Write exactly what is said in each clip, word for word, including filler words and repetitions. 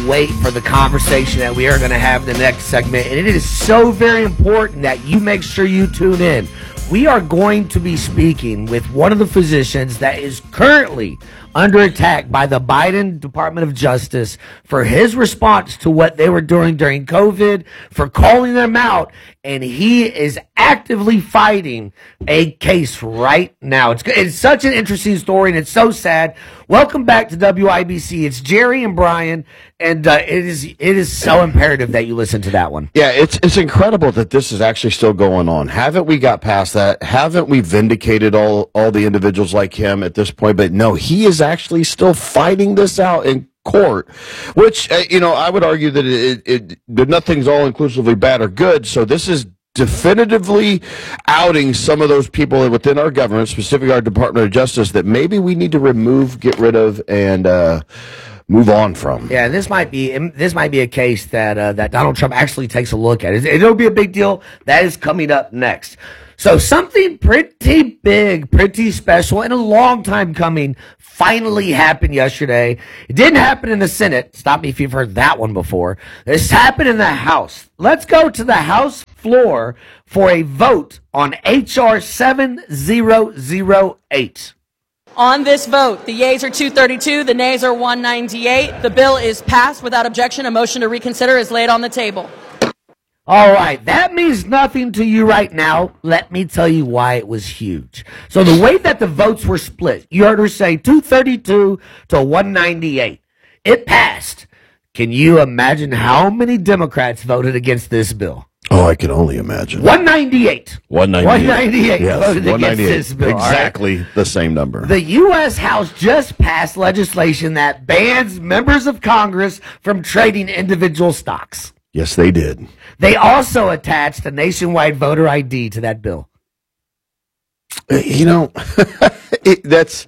wait for the conversation that we are going to have in the next segment. And it is so very important that you make sure you tune in. We are going to be speaking with one of the physicians that is currently under attack by the Biden Department of Justice for his response to what they were doing during COVID, for calling them out, and he is actively fighting a case right now. It's it's such an interesting story, and it's so sad. Welcome back to W I B C. It's Jerry and Brian, and uh, it is it is so imperative that you listen to that one. Yeah, it's it's incredible that this is actually still going on. Haven't we got past that? Haven't we vindicated all all the individuals like him at this point? But no, he is actually still fighting this out in court, which, uh, you know, I would argue that it, it, it nothing's all inclusively bad or good. So this is definitively outing some of those people within our government, specifically our Department of Justice, that maybe we need to remove, get rid of, and uh, move on from. Yeah, this might be this might be a case that uh, that Donald Trump actually takes a look at. It'll be a big deal. That is coming up next. So something pretty big, pretty special, and a long time coming finally happened yesterday. It didn't happen in the Senate. Stop me if you've heard that one before. This happened in the House. Let's go to the House floor for a vote on H R seven thousand eight. On this vote, the yeas are two thirty-two, the nays are one ninety-eight. The bill is passed without objection. A motion to reconsider is laid on the table. All right, that means nothing to you right now. Let me tell you why it was huge. So the way that the votes were split, you heard her say two thirty-two to one ninety-eight. It passed. Can you imagine how many Democrats voted against this bill? Oh, I can only imagine. one ninety-eight. one ninety-eight. one ninety-eight yes, voted one ninety-eight. against this bill. Exactly right? The same number. The U S House just passed legislation that bans members of Congress from trading individual stocks. Yes, they did. They also attached a nationwide voter I D to that bill. You know, it, that's...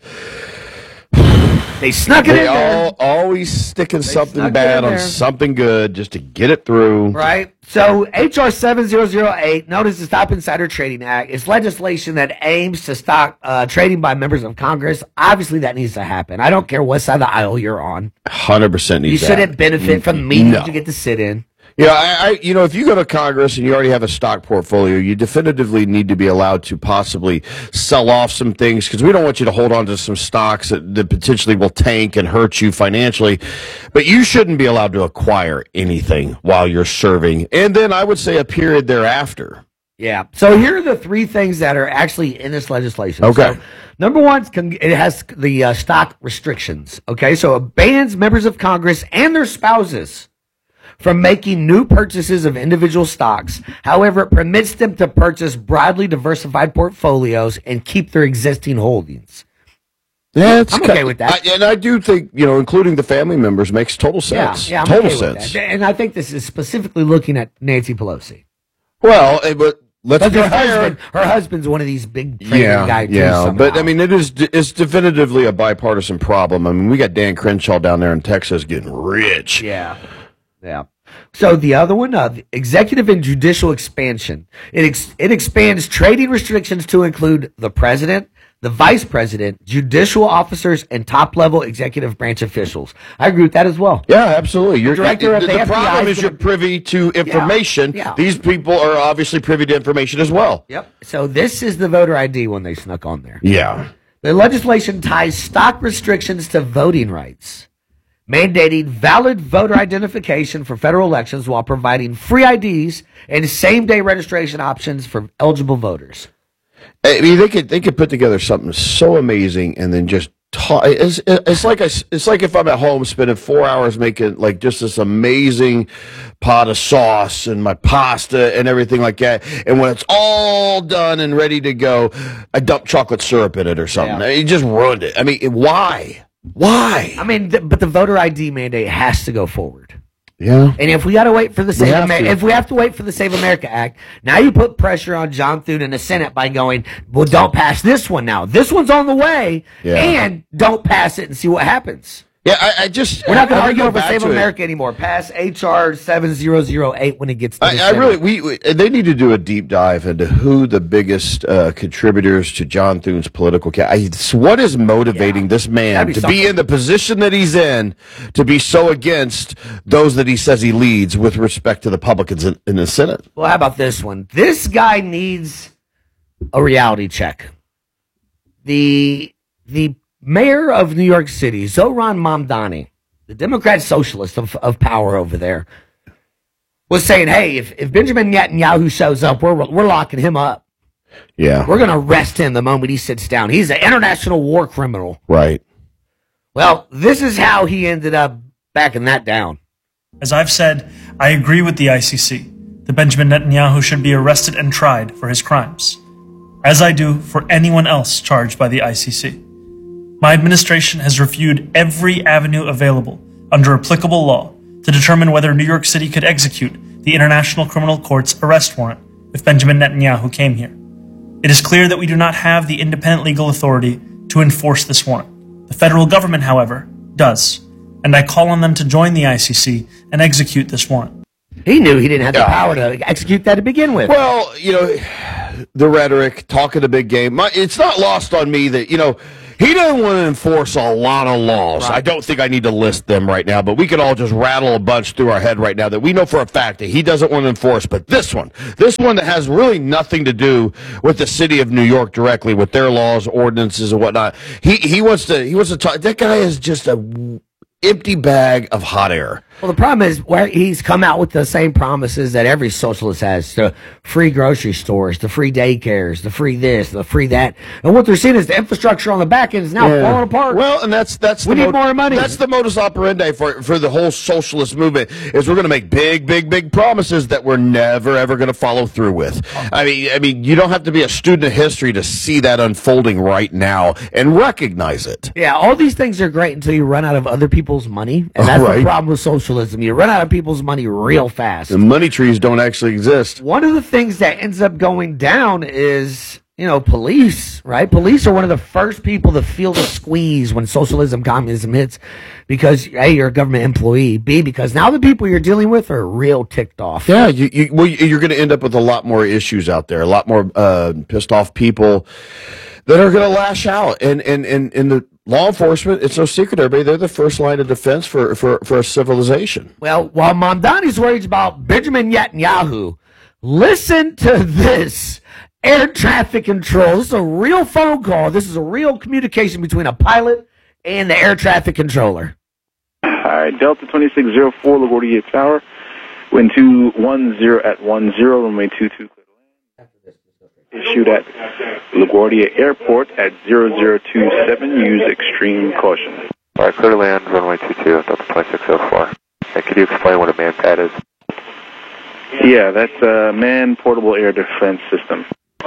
They snuck it they in there. all always sticking They something bad on something good just to get it through. Right? So H R seven thousand eight, known as the Stop Insider Trading Act, is legislation that aims to stop uh, trading by members of Congress. Obviously, that needs to happen. I don't care what side of the aisle you're on. one hundred percent needs You to shouldn't happen. benefit from the meetings No. you get to sit in. Yeah, I, I, you know, if you go to Congress and you already have a stock portfolio, you definitively need to be allowed to possibly sell off some things, because we don't want you to hold on to some stocks that, that potentially will tank and hurt you financially. But you shouldn't be allowed to acquire anything while you're serving. And then I would say a period thereafter. Yeah. So here are the three things that are actually in this legislation. Okay. So, number one, it has the uh, stock restrictions. Okay. So it bans members of Congress and their spouses from making new purchases of individual stocks. However, it permits them to purchase broadly diversified portfolios and keep their existing holdings. Yeah, it's I'm okay with that. I, and I do think, you know, including the family members makes total sense. Yeah, yeah, I'm total okay with sense. that. And I think this is specifically looking at Nancy Pelosi. Well, eh, but let's But be her fair. husband, her husband's one of these big trading Yeah, guys. yeah, but I mean, it is it's definitively a bipartisan problem. I mean, we got Dan Crenshaw down there in Texas getting rich. Yeah, yeah. So the other one, uh, the executive and judicial expansion. It ex- it expands trading restrictions to include the president, the vice president, judicial officers, and top-level executive branch officials. I agree with that as well. Yeah, absolutely. You're, director of the, the the F B I problem is is you're gonna- privy to information. Yeah, yeah. These people are obviously privy to information as well. Yep. So this is the voter I D one they snuck on there. Yeah. The legislation ties stock restrictions to voting rights, mandating valid voter identification for federal elections while providing free I Ds and same-day registration options for eligible voters. I mean, they could they could put together something so amazing and then just talk. It's, it's like I, it's like if I'm at home spending four hours making like just this amazing pot of sauce and my pasta and everything like that, and when it's all done and ready to go, I dump chocolate syrup in it or something. Yeah. It just ruined it. I mean, why? Why? I mean, th- but the voter I D mandate has to go forward. Yeah. And if we got to wait for the Save have Amer- to. if we have to wait for the Save America Act, now you put pressure on John Thune and the Senate by going, well, don't pass this one now. This one's on the way, Yeah. and don't pass it and see what happens. Yeah, I, I just we're not going to I argue go over back Save to it. America anymore. Pass H R seven thousand eight when it gets. To the I, I Senate. really, we, we they need to do a deep dive into who the biggest uh, contributors to John Thune's political. Ca- I, what is motivating Yeah. this man That'd be to something. be in the position that he's in, to be so against those that he says he leads with respect to the Republicans in, in the Senate? Well, how about this one? This guy needs a reality check. The the mayor of New York City, Zohran Mamdani, the Democrat socialist of, of power over there, was saying, hey, if, if Benjamin Netanyahu shows up, we're we're locking him up. Yeah, We're going to arrest him the moment he sits down. He's an international war criminal. right. Well, this is how he ended up backing that down. As I've said, I agree with the I C C that Benjamin Netanyahu should be arrested and tried for his crimes, as I do for anyone else charged by the I C C. My administration has reviewed every avenue available under applicable law to determine whether New York City could execute the International Criminal Court's arrest warrant if Benjamin Netanyahu came here. It is clear that we do not have the independent legal authority to enforce this warrant. The federal government, however, does, and I call on them to join the I C C and execute this warrant. He knew he didn't have the Yeah. power to execute that to begin with. Well, you know, the rhetoric, talking a big game. My, it's not lost on me that, you know, he doesn't want to enforce a lot of laws. Right. I don't think I need to list them right now, but we could all just rattle a bunch through our head right now that we know for a fact that he doesn't want to enforce. But this one, this one that has really nothing to do with the city of New York directly, with their laws, ordinances, and whatnot. He he wants to he wants to talk. That guy is just a empty bag of hot air. Well, the problem is where he's come out with the same promises that every socialist has: the free grocery stores, the free daycares, the free this, the free that. And what they're seeing is the infrastructure on the back end is now Yeah. falling apart. Well, and that's that's We the need more money. That's the modus operandi for for the whole socialist movement. Is we're going to make big, big, big promises that we're never ever going to follow through with. I mean, I mean, you don't have to be a student of history to see that unfolding right now and recognize it. Yeah, all these things are great until you run out of other people's money, and that's Right. the problem with socialism. You run out of people's money real fast. The money trees don't actually exist. One of the things that ends up going down is, you know, police, right? Police are one of the first people to feel the squeeze when socialism, communism hits because, A, you're a government employee, B, because now the people you're dealing with are real ticked off. Yeah, you, you well, you're going to end up with a lot more issues out there, a lot more uh, pissed off people that are going to lash out, and and and and the law enforcement, it's no secret, everybody, they're the first line of defense for, for, for a civilization. Well, while Mamdani's worried about Benjamin Netanyahu, listen to this. Air traffic control. This is a real phone call. This is a real communication between a pilot and the air traffic controller. All right, Delta twenty-six oh four, LaGuardia Tower. Wind two one zero at one zero, runway two two. Issued at LaGuardia Airport at zero zero two seven. Use extreme caution. All right, clear to land, runway two two, Delta twenty-six oh four. And could you explain what a MANPAD is? Yeah, that's a man portable air defense system.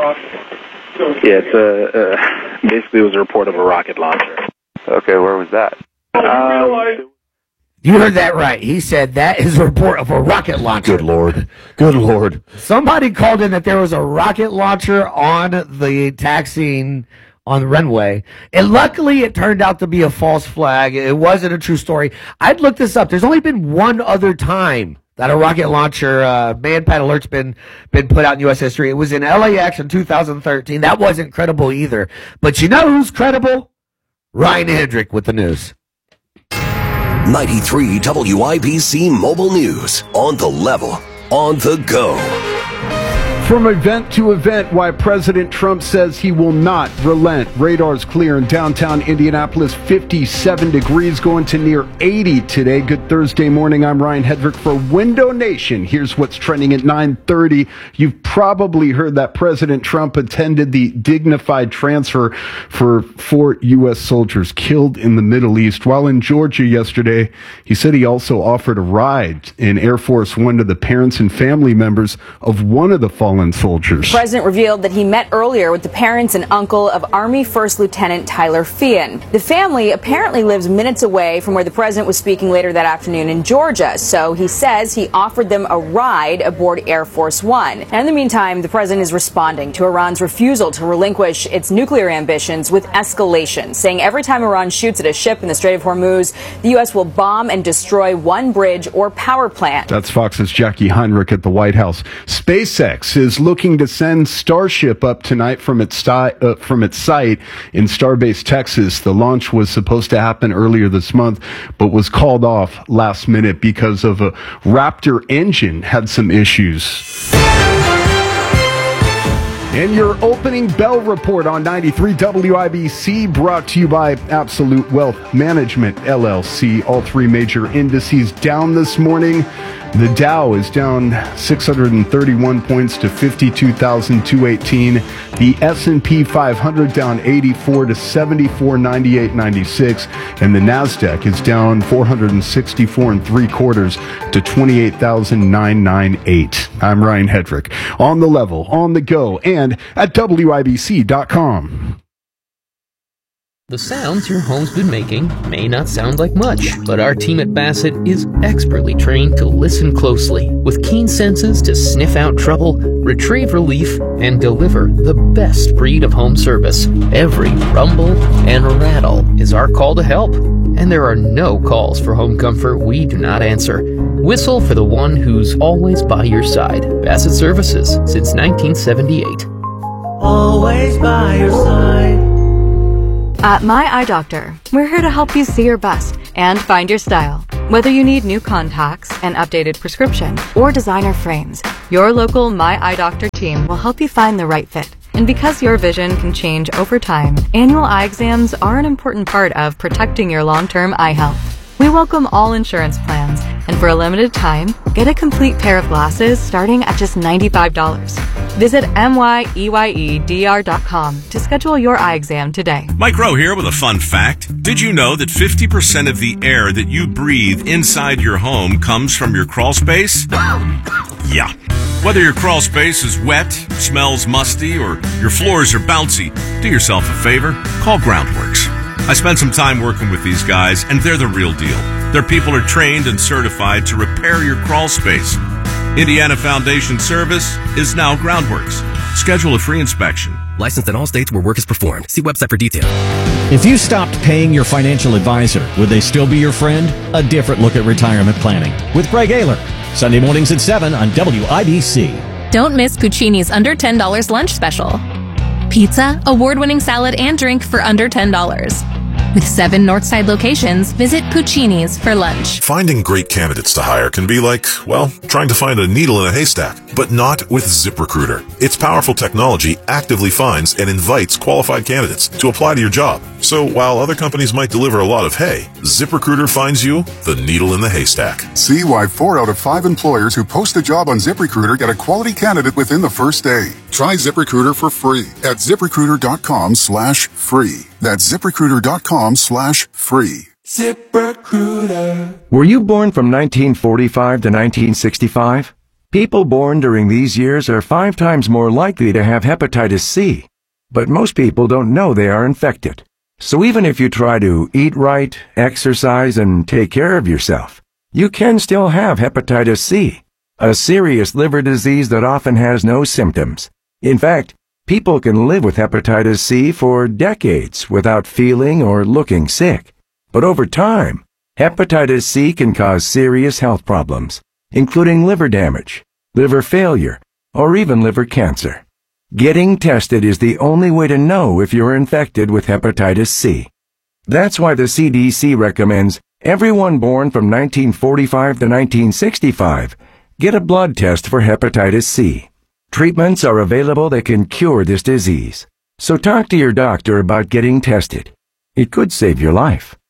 Yeah, it's a, uh, basically it was a report of a rocket launcher. Okay, where was that? Um, You heard that right. He said that is a report of a rocket launcher. Good Lord. Good Lord. Somebody called in that there was a rocket launcher on the taxiing on the runway. And luckily it turned out to be a false flag. It wasn't a true story. I'd looked this up. There's only been one other time that a rocket launcher uh, MANPAD alert's been been put out in U S history. It was in L A X in two thousand thirteen. That wasn't credible either. But you know who's credible? Ryan Hendrick with the news. ninety-three W I B C Mobile News. On the level. On the go. From event to event, why President Trump says he will not relent. Radar's clear in downtown Indianapolis, fifty-seven degrees, going to near eighty today. Good Thursday morning. I'm Ryan Hedrick for Window Nation. Here's what's trending at nine thirty. You've probably heard that President Trump attended the dignified transfer for four U S soldiers killed in the Middle East. While in Georgia yesterday, he said he also offered a ride in Air Force One to the parents and family members of one of the fallen fallen soldiers. The president revealed that he met earlier with the parents and uncle of Army First Lieutenant Tyler Feehan. The family apparently lives minutes away from where the president was speaking later that afternoon in Georgia, so he says he offered them a ride aboard Air Force One. And in the meantime, the president is responding to Iran's refusal to relinquish its nuclear ambitions with escalation, saying every time Iran shoots at a ship in the Strait of Hormuz, the U S will bomb and destroy one bridge or power plant. That's Fox's Jackie Heinrich at the White House. SpaceX is looking to send Starship up tonight from its, sti- uh, from its site in Starbase, Texas. The launch was supposed to happen earlier this month, but was called off last minute because of a Raptor engine had some issues. And your opening bell report on ninety-three W I B C, brought to you by Absolute Wealth Management, L L C. All three major indices down this morning. The Dow is down six hundred thirty-one points to fifty-two thousand two hundred eighteen. The S and P five hundred down eighty-four to seventy-four ninety-eight ninety-six. And the NASDAQ is down four hundred sixty-four and three quarters to twenty-eight thousand nine hundred ninety-eight. I'm Ryan Hedrick. On the level, on the go, and at W I B C dot com. The sounds your home's been making may not sound like much, but our team at Bassett is expertly trained to listen closely, with keen senses to sniff out trouble, retrieve relief, and deliver the best breed of home service. Every rumble and rattle is our call to help, and there are no calls for home comfort we do not answer. Whistle for the one who's always by your side. Bassett Services, since nineteen seventy-eight. Always by your side. At My Eye Doctor, we're here to help you see your best and find your style. Whether you need new contacts, an updated prescription, or designer frames, your local My Eye Doctor team will help you find the right fit. And because your vision can change over time, annual eye exams are an important part of protecting your long-term eye health. We welcome all insurance plans, and for a limited time, get a complete pair of glasses starting at just ninety-five dollars. Visit M Y E Y E D R dot com to schedule your eye exam today. Mike Rowe here with a fun fact. Did you know that fifty percent of the air that you breathe inside your home comes from your crawl space? Yeah. Whether your crawl space is wet, smells musty, or your floors are bouncy, do yourself a favor, call Groundworks. I spent some time working with these guys, and they're the real deal. Their people are trained and certified to repair your crawl space. Indiana Foundation Service is now Groundworks. Schedule a free inspection. Licensed in all states where work is performed. See website for details. If you stopped paying your financial advisor, would they still be your friend? A different look at retirement planning with Greg Ayler. Sunday mornings at seven on W I B C. Don't miss Puccini's under ten dollars lunch special. Pizza, award-winning salad, and drink for under ten dollars. With seven Northside locations, visit Puccini's for lunch. Finding great candidates to hire can be like, well, trying to find a needle in a haystack, but not with ZipRecruiter. Its powerful technology actively finds and invites qualified candidates to apply to your job. So while other companies might deliver a lot of hay, ZipRecruiter finds you the needle in the haystack. See why four out of five employers who post a job on ZipRecruiter get a quality candidate within the first day. Try ZipRecruiter for free at ZipRecruiter.com slash free. That's ZipRecruiter.com slash free. ZipRecruiter. Were you born from nineteen forty-five to nineteen sixty-five? People born during these years are five times more likely to have hepatitis C. But most people don't know they are infected. So even if you try to eat right, exercise, and take care of yourself, you can still have hepatitis C, a serious liver disease that often has no symptoms. In fact, people can live with hepatitis C for decades without feeling or looking sick. But over time, hepatitis C can cause serious health problems, including liver damage, liver failure, or even liver cancer. Getting tested is the only way to know if you're infected with hepatitis C. That's why the C D C recommends everyone born from nineteen forty-five to nineteen sixty-five get a blood test for hepatitis C. Treatments are available that can cure this disease. So talk to your doctor about getting tested. It could save your life.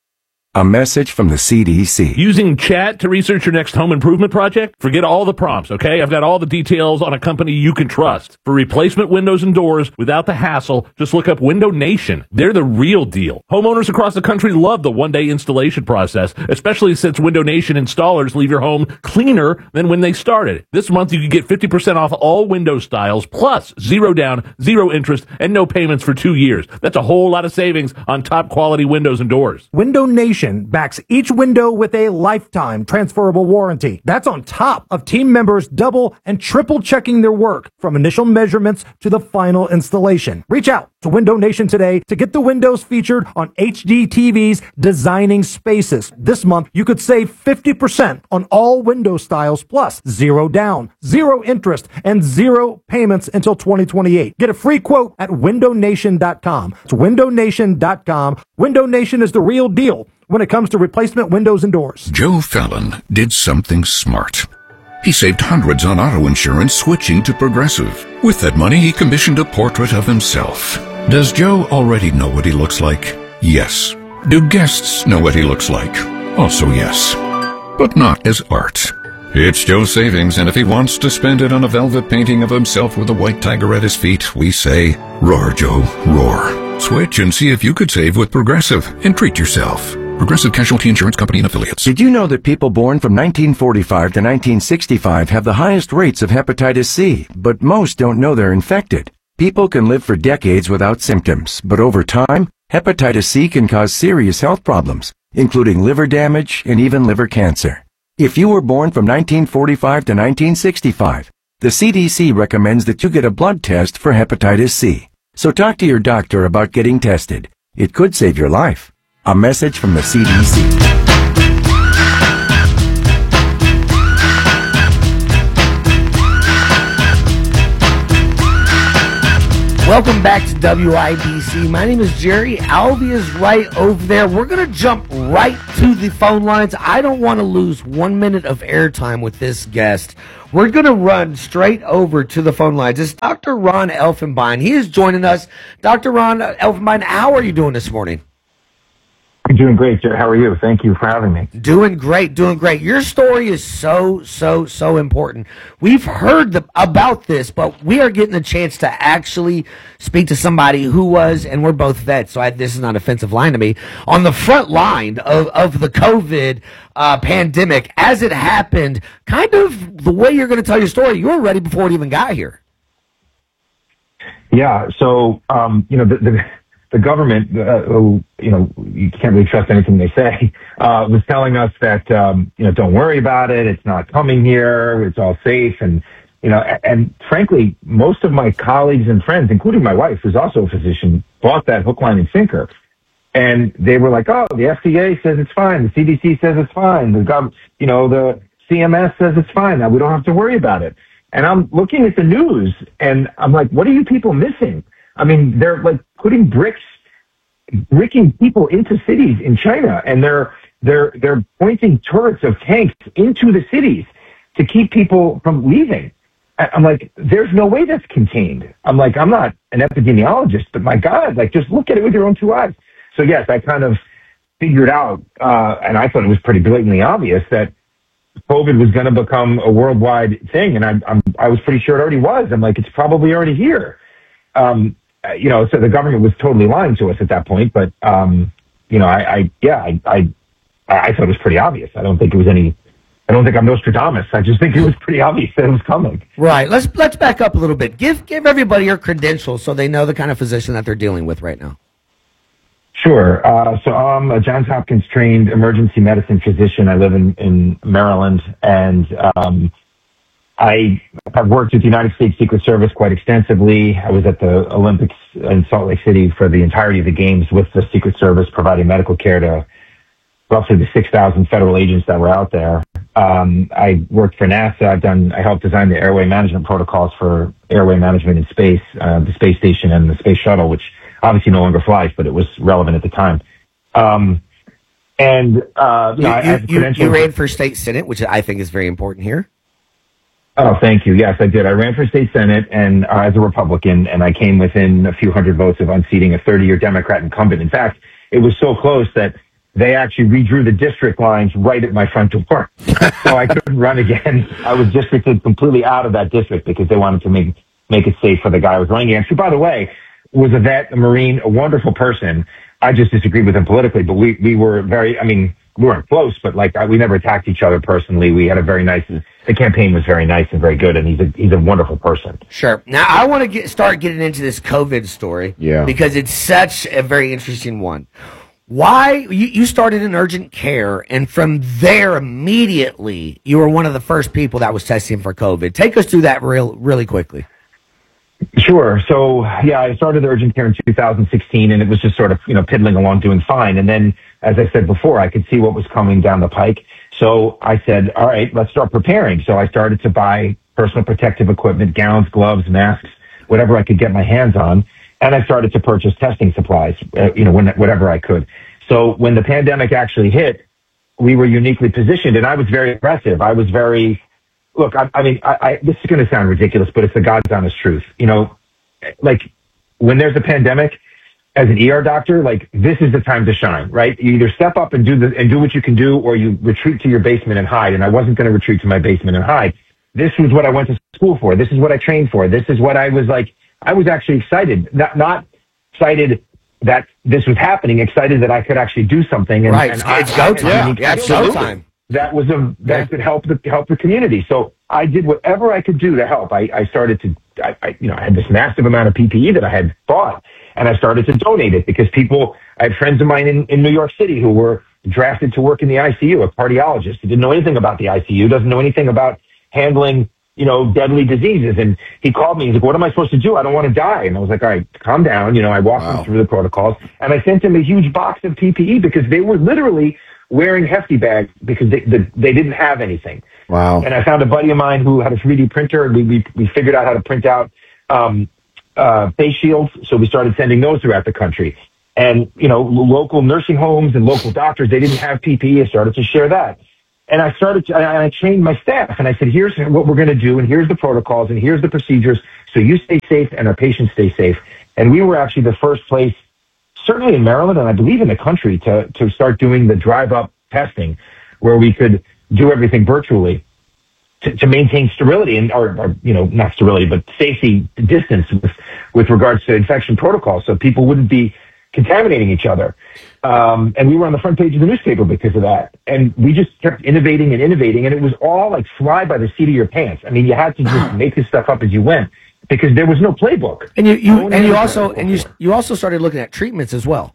A message from the C D C. Using chat to research your next home improvement project? Forget all the prompts, okay? I've got all the details on a company you can trust. For replacement windows and doors without the hassle, just look up Window Nation. They're the real deal. Homeowners across the country love the one-day installation process, especially since Window Nation installers leave your home cleaner than when they started. This month you can get fifty percent off all window styles, plus zero down, zero interest, and no payments for two years. That's a whole lot of savings on top quality windows and doors. Window Nation backs each window with a lifetime transferable warranty. That's on top of team members double and triple checking their work from initial measurements to the final installation. Reach out to Window Nation today to get the windows featured on H D T V's Designing Spaces. This month, you could save fifty percent on all window styles, plus zero down, zero interest, and zero payments until twenty twenty-eight. Get a free quote at window nation dot com. It's window nation dot com. Window Nation is the real deal when it comes to replacement windows and doors. Joe Fallon did something smart. He saved hundreds on auto insurance switching to Progressive. With that money, he commissioned a portrait of himself. Does Joe already know what he looks like? Yes. Do guests know what he looks like? Also yes. But not as art. It's Joe's savings, and if he wants to spend it on a velvet painting of himself with a white tiger at his feet, we say, roar, Joe, roar. Switch and see if you could save with Progressive and treat yourself. Progressive Casualty Insurance Company and Affiliates. Did you know that people born from nineteen forty-five to nineteen sixty-five have the highest rates of hepatitis C, but most don't know they're infected? People can live for decades without symptoms, but over time, hepatitis C can cause serious health problems, including liver damage and even liver cancer. If you were born from nineteen forty-five to nineteen sixty-five, the C D C recommends that you get a blood test for hepatitis C. So talk to your doctor about getting tested. It could save your life. A message from the C D C. Welcome back to W I B C. My name is Jerry. Alvy is right over there. We're going to jump right to the phone lines. I don't want to lose one minute of airtime with this guest. We're going to run straight over to the phone lines. It's Doctor Ron Elfenbein. He is joining us. Doctor Ron Elfenbein, how are you doing this morning? I'm doing great, Jerry. How are you? Thank you for having me. Doing great, doing great. Your story is so, so, so important. We've heard the, about this, but we are getting a chance to actually speak to somebody who was, and we're both vets, so I, this is not an offensive line to me, on the front line of, of the COVID uh, pandemic as it happened. Kind of the way you're going to tell your story, you were ready before it even got here. Yeah, so, um, you know, the... the The government, uh, who, you know, you can't really trust anything they say, uh, was telling us that, um, you know, don't worry about it. It's not coming here. It's all safe. And, you know, and, and frankly, most of my colleagues and friends, including my wife, who's also a physician, bought that hook, line, and sinker. And they were like, oh, the F D A says it's fine. The C D C says it's fine. The gov, you know, the C M S says it's fine. Now we don't have to worry about it. And I'm looking at the news and I'm like, what are you people missing? I mean, they're like putting bricks, bricking people into cities in China, and they're they're they're pointing turrets of tanks into the cities to keep people from leaving. I'm like, there's no way that's contained. I'm like, I'm not an epidemiologist, but my God, like, just look at it with your own two eyes. So yes, I kind of figured out, uh, and I thought it was pretty blatantly obvious that COVID was going to become a worldwide thing, and I, I'm I was pretty sure it already was. I'm like, it's probably already here. Um, You know, so the government was totally lying to us at that point. But, um, you know, I, I yeah, I, I, I thought it was pretty obvious. I don't think it was any, I don't think I'm Nostradamus. I just think it was pretty obvious that it was coming. Right. Let's, let's back up a little bit. Give, give everybody your credentials so they know the kind of physician that they're dealing with right now. Sure. Uh, so I'm a Johns Hopkins trained emergency medicine physician. I live in, in Maryland, and, um, I have worked with the United States Secret Service quite extensively. I was at the Olympics in Salt Lake City for the entirety of the games with the Secret Service, providing medical care to roughly the six thousand federal agents that were out there. Um, I worked for NASA. I've done, I helped design the airway management protocols for airway management in space, uh, the space station and the space shuttle, which obviously no longer flies, but it was relevant at the time. Um, and, uh, you, you, know, I have you, credentials. You ran for state senate, which I think is very important here. Oh, thank you. Yes, I did. I ran for state senate and uh, as a Republican, and I came within a few hundred votes of unseating a thirty-year Democrat incumbent. In fact, it was so close that they actually redrew the district lines right at my front door. So I couldn't run again. I was districted completely out of that district because they wanted to make make it safe for the guy I was running against, who, by the way, was a vet, a Marine, a wonderful person. I just disagreed with him politically, but we, we were very, I mean, we weren't close, but like we never attacked each other personally. We had a very nice, the campaign was very nice and very good, and he's a, he's a wonderful person. Sure. Now, I want to get start getting into this COVID story. Yeah. Because it's such a very interesting one. Why, you, you started in urgent care, and from there immediately, you were one of the first people that was testing for COVID. Take us through that real, really quickly. Sure. So, yeah, I started urgent care in two thousand sixteen, and it was just sort of, you know, piddling along, doing fine. And then, as I said before, I could see what was coming down the pike. So I said, all right, let's start preparing. So I started to buy personal protective equipment, gowns, gloves, masks, whatever I could get my hands on. And I started to purchase testing supplies, uh, you know, when, whatever I could. So when the pandemic actually hit, we were uniquely positioned, and I was very aggressive. I was very, look, I, I mean, I, I, this is going to sound ridiculous, but it's the God's honest truth. You know, like when there's a pandemic, as an E R doctor, like this is the time to shine, right? You either step up and do the, and do what you can do, or you retreat to your basement and hide. And I wasn't going to retreat to my basement and hide. This was what I went to school for. This is what I trained for. This is what I was like. I was actually excited, not, not excited that this was happening, excited that I could actually do something. And, right. and it's I, go I, time. Yeah, it's go time. That was a, that Yeah. could help the, help the community. So I did whatever I could do to help. I, I started to, I, I, you know, I had this massive amount of P P E that I had bought, and I started to donate it because people, I had friends of mine in, in New York City who were drafted to work in the I C U, a cardiologist who didn't know anything about the I C U, doesn't know anything about handling, you know, deadly diseases. And he called me. He's like, what am I supposed to do? I don't want to die. And I was like, all right, calm down. You know, I walked Wow. him through the protocols, and I sent him a huge box of P P E because they were literally wearing hefty bags because they, they, they didn't have anything. Wow. And I found a buddy of mine who had a three D printer, and we, we, we figured out how to print out um, uh, face shields. So we started sending those throughout the country. And, you know, local nursing homes and local doctors, they didn't have P P E. I started to share that. And I started to, I, I trained my staff, and I said, here's what we're going to do, and here's the protocols, and here's the procedures, so you stay safe and our patients stay safe. And we were actually the first place, certainly in Maryland, and I believe in the country, to, to start doing the drive-up testing, where we could do everything virtually to, to maintain sterility, and or, or, you know, not sterility, but safety distance with, with regards to infection protocols, so people wouldn't be contaminating each other. Um, and we were on the front page of the newspaper because of that. And we just kept innovating and innovating, and it was all like fly by the seat of your pants. I mean, you had to just make this stuff up as you went because there was no playbook. And you, you No one and you had also a and you you also started looking at treatments as well.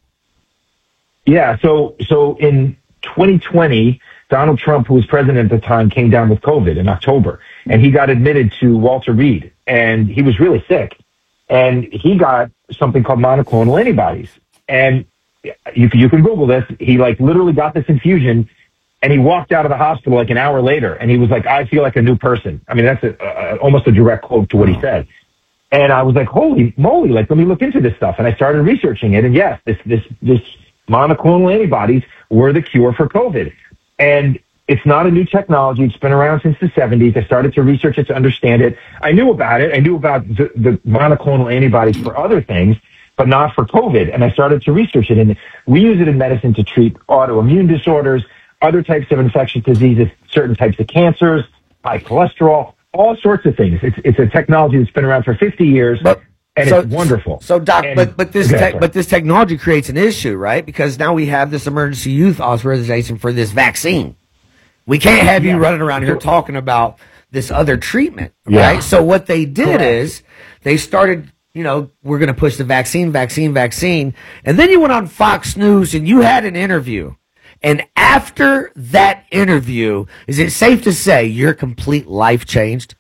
Yeah, so so in twenty twenty, Donald Trump, who was president at the time, came down with COVID in October, and he got admitted to Walter Reed, and he was really sick, and he got something called monoclonal antibodies. And you can, you can Google this. He like literally got this infusion, and he walked out of the hospital like an hour later, and he was like, "I feel like a new person." I mean, that's a, a, almost a direct quote to what he said. And I was like, "Holy moly! Like, let me look into this stuff." And I started researching it, and yes, this this this monoclonal antibodies were the cure for COVID. And it's not a new technology. It's been around since the seventies. I started to research it to understand it. I knew about it. I knew about the, the monoclonal antibodies for other things, but not for COVID. And I started to research it. And we use it in medicine to treat autoimmune disorders, other types of infectious diseases, certain types of cancers, high cholesterol, all sorts of things. It's, it's a technology that's been around for fifty years. But, and so, it's wonderful. So, Doc, and, but but this okay, te- but this technology creates an issue, right? Because now we have this emergency use authorization for this vaccine. We can't have you running around here talking about this other treatment, Yeah. right? So what they did Correct. is they started, you know, we're going to push the vaccine, vaccine, vaccine. And then you went on Fox News and you had an interview. And after that interview, is it safe to say your complete life changed?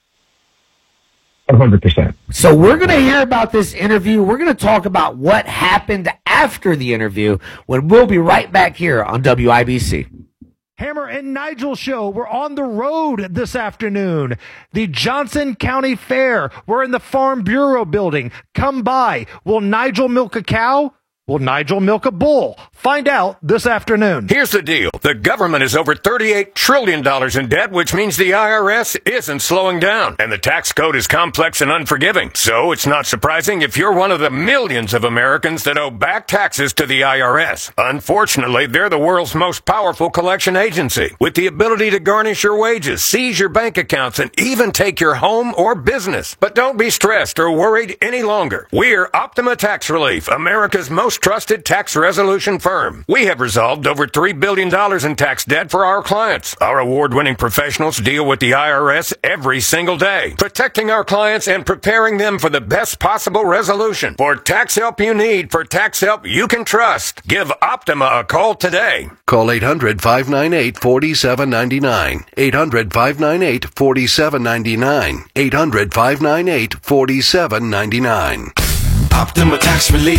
one hundred percent. So we're going to hear about this interview. We're going to talk about what happened after the interview when we'll be right back here on W I B C. Hammer and Nigel show. We're on the road this afternoon. The Johnson County Fair. We're in the Farm Bureau building. Come by. Will Nigel milk a cow? Will Nigel milk a bull? Find out this afternoon. Here's the deal. The government is over thirty-eight trillion dollars in debt, which means the I R S isn't slowing down. And the tax code is complex and unforgiving. So it's not surprising if you're one of the millions of Americans that owe back taxes to the I R S. Unfortunately, they're the world's most powerful collection agency, with the ability to garnish your wages, seize your bank accounts, and even take your home or business. But don't be stressed or worried any longer. We're Optima Tax Relief, America's most trusted tax resolution firm. We have resolved over three billion dollars in tax debt for our clients. Our award-winning professionals deal with the I R S every single day, protecting our clients and preparing them for the best possible resolution. For tax help you need, for tax help you can trust, give Optima a call today. Call eight hundred, five nine eight, four seven nine nine. eight hundred, five nine eight, four seven nine nine. eight hundred, five nine eight, four seven nine nine. Optima Tax Relief.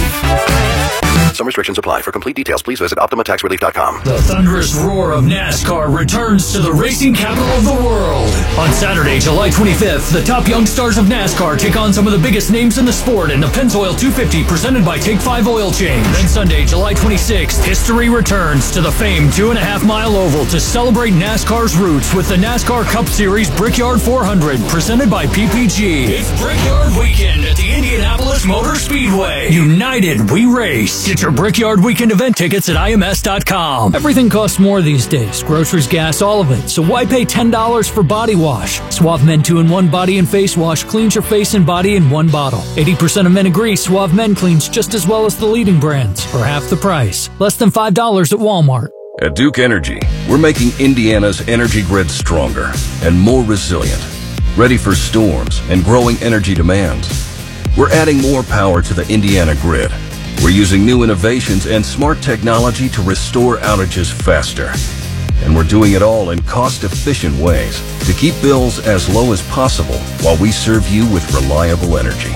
Some restrictions apply. For complete details, please visit Optima Tax Relief dot com. The thunderous roar of NASCAR returns to the racing capital of the world. On Saturday, July twenty-fifth, the top young stars of NASCAR take on some of the biggest names in the sport in the Pennzoil two fifty presented by Take five Oil Change. Then Sunday, July twenty-sixth, history returns to the famed two and a half mile oval to celebrate NASCAR's roots with the NASCAR Cup Series Brickyard four hundred presented by P P G. It's Brickyard Weekend at the Indianapolis Motor Speedway. United, we race. Get your Brickyard Weekend event tickets at I M S dot com. Everything costs more these days. Groceries, gas, all of it. So why pay ten dollars for body wash? Suave Men two in one Body and Face Wash cleans your face and body in one bottle. eighty percent of men agree Suave Men cleans just as well as the leading brands for half the price. Less than five dollars at Walmart. At Duke Energy, we're making Indiana's energy grid stronger and more resilient, ready for storms and growing energy demands. We're adding more power to the Indiana grid. We're using new innovations and smart technology to restore outages faster. And we're doing it all in cost-efficient ways to keep bills as low as possible while we serve you with reliable energy.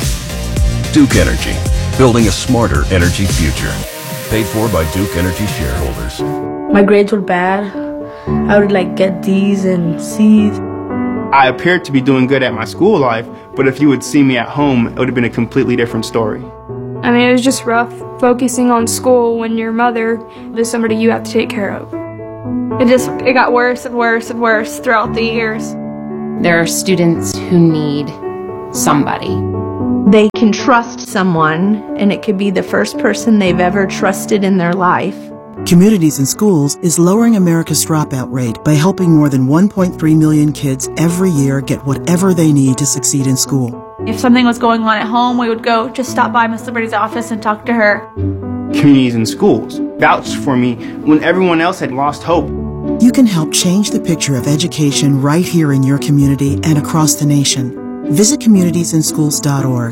Duke Energy, building a smarter energy future. Paid for by Duke Energy shareholders. My grades were bad. I would like get D's and C's. I appeared to be doing good at my school life, but if you would see me at home, it would have been a completely different story. I mean, it was just rough focusing on school when your mother is somebody you have to take care of. It just, it got worse and worse and worse throughout the years. There are students who need somebody. They can trust someone, and it could be the first person they've ever trusted in their life. Communities in Schools is lowering America's dropout rate by helping more than one point three million kids every year get whatever they need to succeed in school. If something was going on at home, we would go just stop by Miss Liberty's office and talk to her. Communities in Schools vouched for me when everyone else had lost hope. You can help change the picture of education right here in your community and across the nation. Visit communities in schools dot org.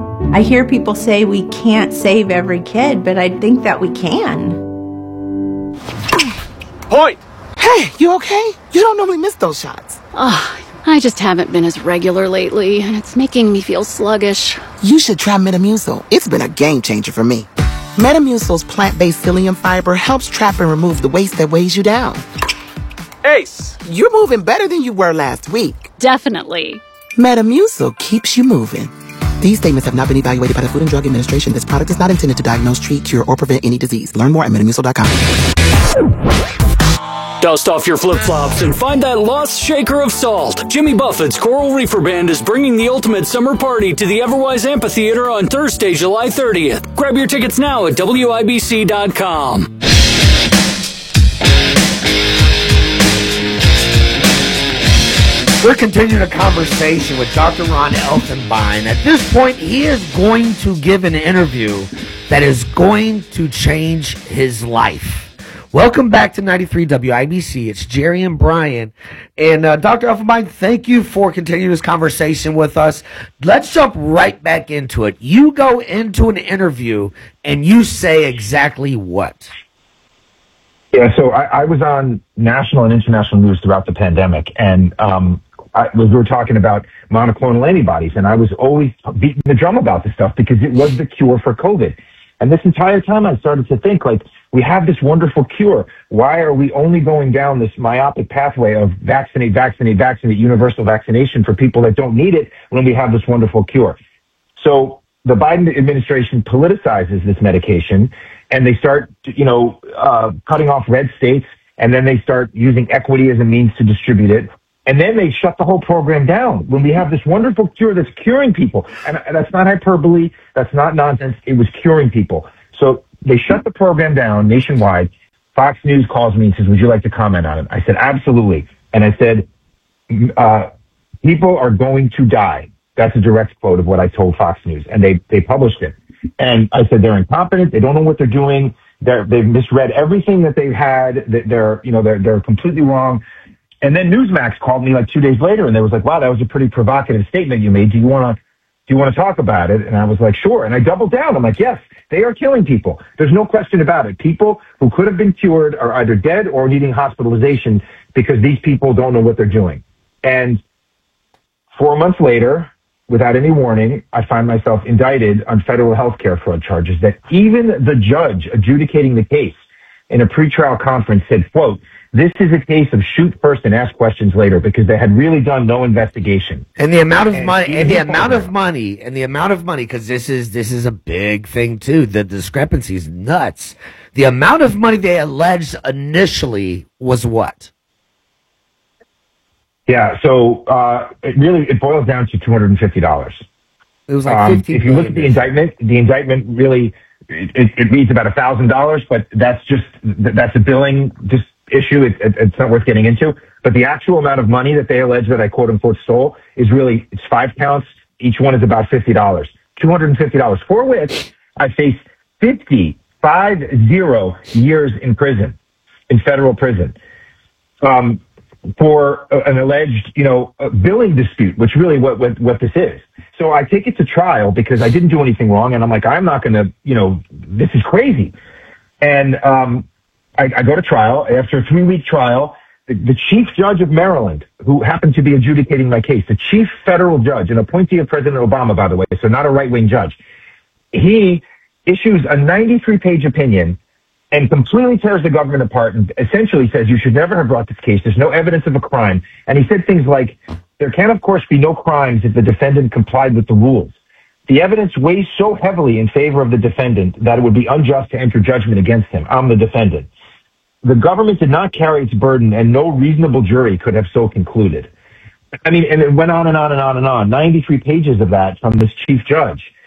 I hear people say we can't save every kid, but I think that we can. Point! Hey, you okay? You don't normally miss those shots. Oh, I just haven't been as regular lately, and it's making me feel sluggish. You should try Metamucil. It's been a game changer for me. Metamucil's plant-based psyllium fiber helps trap and remove the waste that weighs you down. Ace, you're moving better than you were last week. Definitely. Metamucil keeps you moving. These statements have not been evaluated by the Food and Drug Administration. This product is not intended to diagnose, treat, cure, or prevent any disease. Learn more at metamucil dot com. Dust off your flip-flops and find that lost shaker of salt. Jimmy Buffett's Coral Reefer Band is bringing the ultimate summer party to the Everwise Amphitheater on Thursday, July thirtieth. Grab your tickets now at W I B C dot com. We're continuing a conversation with Doctor Ron Elfenbein. At this point, he is going to give an interview that is going to change his life. Welcome back to ninety-three W I B C. It's Jerry and Brian. And uh, Doctor Elfenbein, thank you for continuing this conversation with us. Let's jump right back into it. You go into an interview and you say exactly what? Yeah, so I, I was on national and international news throughout the pandemic, and um, I, we were talking about monoclonal antibodies, and I was always beating the drum about this stuff because it was the cure for COVID. And this entire time I started to think, like, we have this wonderful cure. Why are we only going down this myopic pathway of vaccinate, vaccinate, vaccinate, universal vaccination for people that don't need it when we have this wonderful cure? So the Biden administration politicizes this medication, and they start, you know, uh, cutting off red states, and then they start using equity as a means to distribute it. And then they shut the whole program down when we have this wonderful cure that's curing people. And, and that's not hyperbole. That's not nonsense. It was curing people. So they shut the program down nationwide. Fox News calls me and says, would you like to comment on it? I said, absolutely. And I said, uh, people are going to die. That's a direct quote of what I told Fox News. And they, they published it. And I said, they're incompetent. They don't know what they're doing. They're, they've misread everything that they've had. They're, you know, they're, they're completely wrong. And then Newsmax called me like two days later and they was like, wow, that was a pretty provocative statement you made. Do you want to, do you want to talk about it? And I was like, sure. And I doubled down. I'm like, yes, they are killing people. There's no question about it. People who could have been cured are either dead or needing hospitalization because these people don't know what they're doing. And four months later, without any warning, I find myself indicted on federal health care fraud charges that even the judge adjudicating the case in a pretrial conference said, quote, this is a case of shoot first and ask questions later because they had really done no investigation. And the amount of and money, and the amount of money, and the amount of money, because this is this is a big thing too. The discrepancy is nuts. The amount of money they alleged initially was what? Yeah, so uh, it really it boils down to two hundred and fifty dollars. It was like um, fifteen. If you look at the indictment, the indictment really it, it, it reads about a thousand dollars, but that's just that's a billing just issue. It, it, it's not worth getting into. But the actual amount of money that they allege that I quote unquote stole is really it's five counts. Each one is about fifty dollars, two hundred and fifty dollars, for which I face fifty five zero years in prison, in federal prison. Um. For an alleged, you know, billing dispute, which really what, what, what this is. So I take it to trial because I didn't do anything wrong. And I'm like, I'm not going to, you know, this is crazy. And um, I, I go to trial. After a three week trial, the, the chief judge of Maryland, who happened to be adjudicating my case, the chief federal judge, an appointee of President Obama, by the way, so not a right wing judge, he issues a ninety-three page opinion and completely tears the government apart and essentially says you should never have brought this case. There's no evidence of a crime. And he said things like, there can, of course, be no crimes if the defendant complied with the rules. The evidence weighs so heavily in favor of the defendant that it would be unjust to enter judgment against him. I'm the defendant. The government did not carry its burden, and no reasonable jury could have so concluded. I mean, and it went on and on and on and on. ninety-three pages of that from this chief judge.